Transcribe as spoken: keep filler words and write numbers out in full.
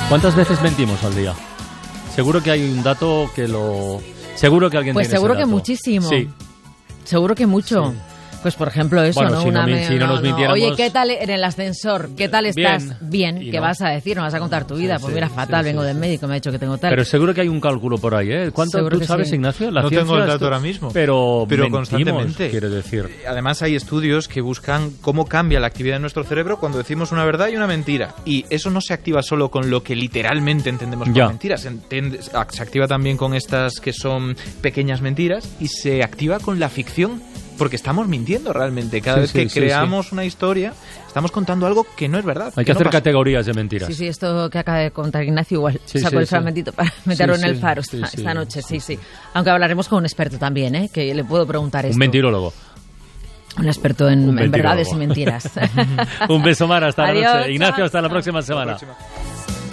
¿Cuántas veces mentimos al día? Seguro que hay un dato que lo... Seguro que alguien pues tiene seguro ese dato. que muchísimo. Sí. Seguro que mucho. Sí. Pues por ejemplo eso, bueno, ¿no? Si, Una no, me... si no nos no, mintiéramos... Oye, ¿qué tal en el ascensor? ¿Qué tal estás? Bien. Bien. ¿Qué no. vas a decir? ¿No vas a contar tu vida? Sí, pues sí, mira, fatal, sí, vengo sí, del sí. médico, me ha dicho que tengo tal. Pero seguro que hay un cálculo por ahí, ¿eh? ¿Cuánto seguro tú sabes, sí. Ignacio? La no ciencia tengo el dato esto... ahora mismo. Pero, pero mentimos, constantemente. quiero decir. Además hay estudios que buscan cómo cambia la actividad de nuestro cerebro cuando decimos una verdad y una mentira. Y eso no se activa solo con lo que literalmente entendemos por ya. mentiras. Se, entiende, se activa también con estas que son pequeñas mentiras y se activa con la ficción. Porque estamos mintiendo realmente. Cada sí, vez que sí, creamos sí. una historia, estamos contando algo que no es verdad. Hay que, que no hacer pasa. categorías de mentiras. Sí, sí, esto que acaba de contar Ignacio igual. Sí, Sacó sí, el sí. fragmentito para meterlo sí, en el sí, faro sí, esta, sí. esta noche, sí, sí. Aunque hablaremos con un experto también, ¿eh? Que le puedo preguntar esto. Un mentirólogo. Un experto en, un en verdades y mentiras. Un beso, Mar, hasta Adiós, la noche. Ignacio, chao. hasta la próxima Hasta la semana. próxima.